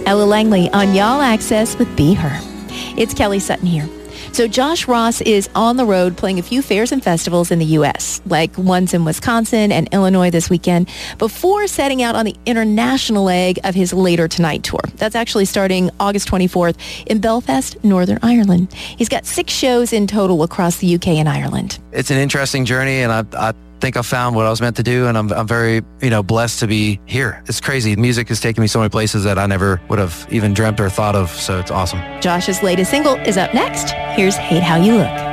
Ella Langley on Y'all Access with Be Her. It's Kelly Sutton here. So Josh Ross is on the road playing a few fairs and festivals in the U.S., like ones in Wisconsin and Illinois this weekend, before setting out on the international leg of his Later Tonight tour. That's actually starting August 24th in Belfast, Northern Ireland. He's got 6 shows in total across the UK and Ireland. It's an interesting journey, and I think I found what I was meant to do, and I'm very, blessed to be here. It's crazy. Music has taken me so many places that I never would have even dreamt or thought of, so it's awesome. Josh's latest single is up next. Here's Hate How You Look.